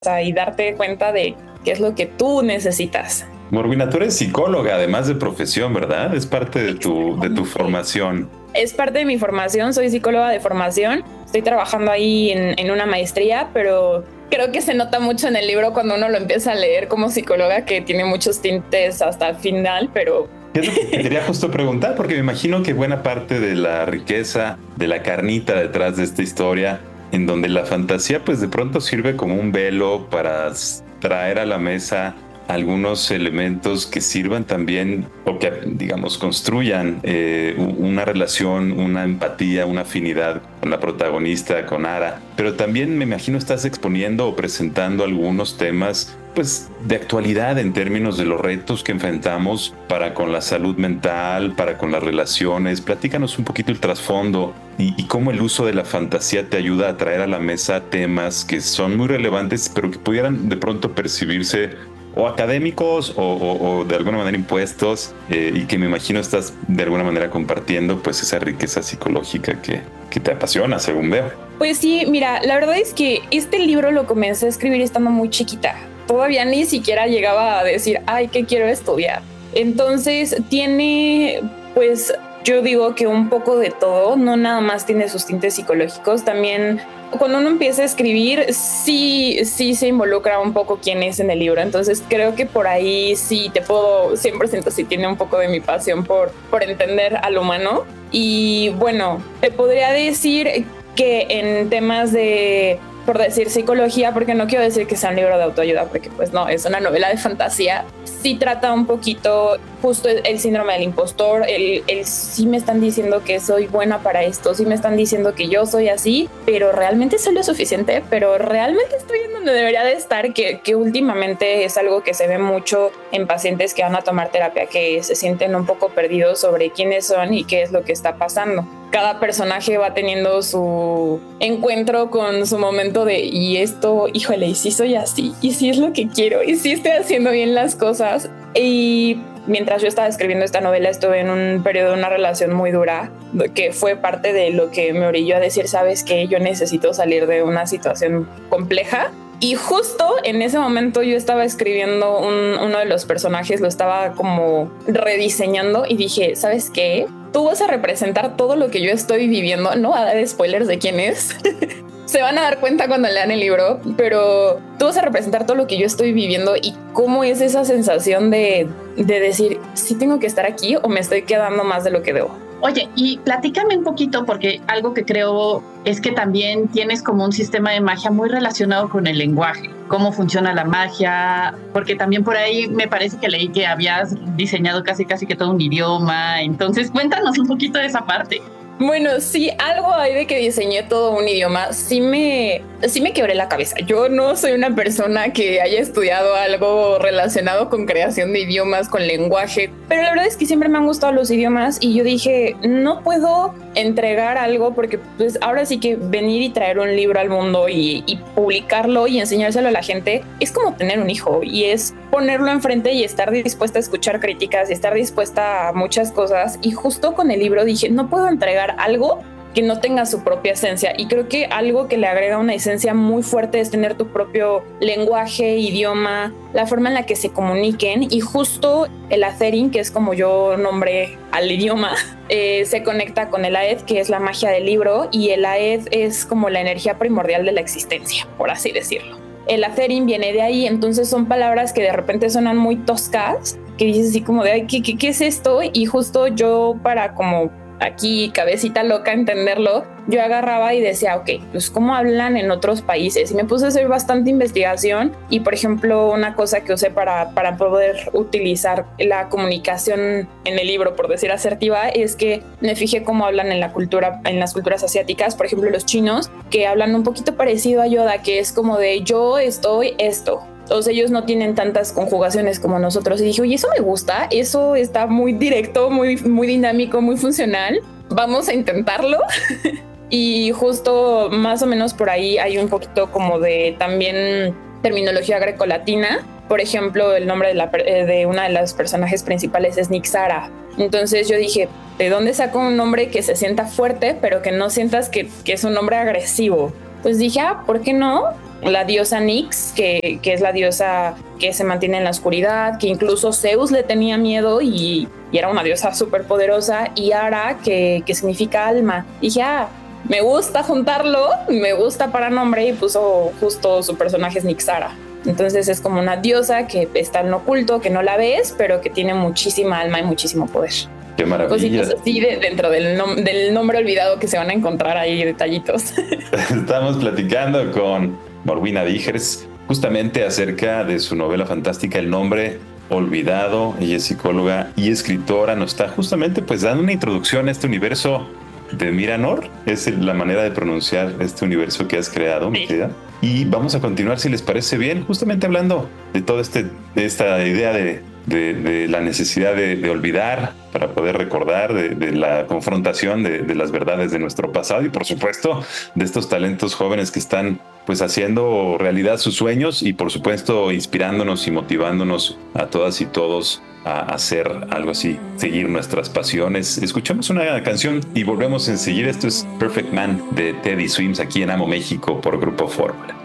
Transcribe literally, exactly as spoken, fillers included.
sea, y darte cuenta de qué es lo que tú necesitas. Morgana, tú eres psicóloga, además de profesión, ¿verdad? Es parte de tu, de tu formación. Es parte de mi formación, soy psicóloga de formación, estoy trabajando ahí en, en una maestría, pero creo que se nota mucho en el libro cuando uno lo empieza a leer como psicóloga, que tiene muchos tintes hasta el final, pero... ¿Qué es lo que te quería justo preguntar? Porque me imagino que buena parte de la riqueza, de la carnita detrás de esta historia, en donde la fantasía pues de pronto sirve como un velo para traer a la mesa algunos elementos que sirvan también o que, digamos, construyan eh, una relación, una empatía, una afinidad con la protagonista, con Ara. Pero también me imagino estás exponiendo o presentando algunos temas pues de actualidad en términos de los retos que enfrentamos para con la salud mental, para con las relaciones. Platícanos un poquito el trasfondo y, y cómo el uso de la fantasía te ayuda a traer a la mesa temas que son muy relevantes, pero que pudieran de pronto percibirse o académicos o, o, o de alguna manera impuestos eh, y que me imagino estás de alguna manera compartiendo pues esa riqueza psicológica que, que te apasiona, según veo. Pues sí, mira, la verdad es que este libro lo comencé a escribir estando muy chiquita. Todavía ni siquiera llegaba a decir, ay, ¿qué quiero estudiar? Entonces tiene, pues yo digo que un poco de todo, no nada más tiene sus tintes psicológicos, también cuando uno empieza a escribir, sí, sí se involucra un poco quién es en el libro. Entonces creo que por ahí sí te puedo, cien por ciento sí tiene un poco de mi pasión por, por entender al humano. Y bueno, te podría decir que en temas de, por decir psicología, porque no quiero decir que sea un libro de autoayuda, porque pues no, es una novela de fantasía, sí trata un poquito justo el, el síndrome del impostor, el, el sí me están diciendo que soy buena para esto, sí me están diciendo que yo soy así, pero realmente soy lo suficiente, pero realmente estoy en donde debería de estar, que, que últimamente es algo que se ve mucho en pacientes que van a tomar terapia, que se sienten un poco perdidos sobre quiénes son y qué es lo que está pasando. Cada personaje va teniendo su encuentro con su momento de y esto, híjole, y si soy así, y si es lo que quiero, y si estoy haciendo bien las cosas. Y mientras yo estaba escribiendo esta novela estuve en un periodo de una relación muy dura, que fue parte de lo que me orilló a decir, ¿sabes qué? Yo necesito salir de una situación compleja. Y justo en ese momento yo estaba escribiendo un, uno de los personajes, lo estaba como rediseñando y dije, ¿sabes qué? Tú vas a representar todo lo que yo estoy viviendo. No voy a dar spoilers de quién es. Se van a dar cuenta cuando lean el libro, pero tú vas a representar todo lo que yo estoy viviendo y cómo es esa sensación de, de decir, si tengo que estar aquí o me estoy quedando más de lo que debo. Oye, y platícame un poquito, porque algo que creo es que también tienes como un sistema de magia muy relacionado con el lenguaje, cómo funciona la magia, porque también por ahí me parece que leí que habías diseñado casi casi que todo un idioma, entonces cuéntanos un poquito de esa parte. Bueno, sí, algo hay de que diseñé todo un idioma. Sí me, sí me quebré la cabeza. Yo no soy una persona que haya estudiado algo relacionado con creación de idiomas, con lenguaje, pero la verdad es que siempre me han gustado los idiomas y yo dije, no puedo entregar algo porque pues ahora sí que venir y traer un libro al mundo y, y publicarlo y enseñárselo a la gente es como tener un hijo y es ponerlo enfrente y estar dispuesta a escuchar críticas y estar dispuesta a muchas cosas. Y justo con el libro dije, no puedo entregar algo que no tenga su propia esencia, y creo que algo que le agrega una esencia muy fuerte es tener tu propio lenguaje, idioma, la forma en la que se comuniquen. Y justo el Atherin, que es como yo nombré al idioma, eh, se conecta con el Aed, que es la magia del libro, y el Aed es como la energía primordial de la existencia, por así decirlo. El Atherin viene de ahí, entonces son palabras que de repente suenan muy toscas, que dices así como de, ay, ¿qué, qué, qué es esto? Y justo yo, para como aquí cabecita loca entenderlo, yo agarraba y decía, ok, pues cómo hablan en otros países, y me puse a hacer bastante investigación. Y por ejemplo, una cosa que usé para, para poder utilizar la comunicación en el libro, por decir asertiva, es que me fijé cómo hablan en la cultura, en las culturas asiáticas, por ejemplo los chinos, que hablan un poquito parecido a Yoda, que es como de yo estoy esto. Entonces ellos no tienen tantas conjugaciones como nosotros. Y dije, oye, eso me gusta, eso está muy directo, muy, muy dinámico, muy funcional. Vamos a intentarlo. Y justo más o menos por ahí hay un poquito como de también terminología grecolatina. Por ejemplo, el nombre de, la, de una de las personajes principales es Nixara. Entonces yo dije, ¿de dónde saco un nombre que se sienta fuerte, pero que no sientas que, que es un nombre agresivo? Pues dije, ah, ¿por qué no? la diosa Nyx, que, que es la diosa que se mantiene en la oscuridad, que incluso Zeus le tenía miedo y, y era una diosa súper poderosa, y Ara, que, que significa alma. Y dije, ah, me gusta juntarlo, me gusta para nombre, y puso justo su personaje es Nyxara. Entonces es como una diosa que está en oculto, que no la ves, pero que tiene muchísima alma y muchísimo poder. Qué maravilla. Cositas así de, dentro del, nom del nombre olvidado que se van a encontrar ahí detallitos. Estamos platicando con Morwina Dijers justamente acerca de su novela fantástica El nombre olvidado. Ella es psicóloga y escritora. Nos está justamente pues dando una introducción a este universo de Miranor. Es la manera de pronunciar este universo que has creado, mi querida. Y vamos a continuar, si les parece bien, justamente hablando de toda este, de esta idea de, de, de la necesidad de, de olvidar para poder recordar, de, de la confrontación de, de las verdades de nuestro pasado y, por supuesto, de estos talentos jóvenes que están pues haciendo realidad sus sueños y, por supuesto, inspirándonos y motivándonos a todas y todos a hacer algo así, seguir nuestras pasiones. Escuchamos una canción y volvemos enseguida. Esto es Perfect Man de Teddy Swims aquí en Amo México por Grupo Fórmula.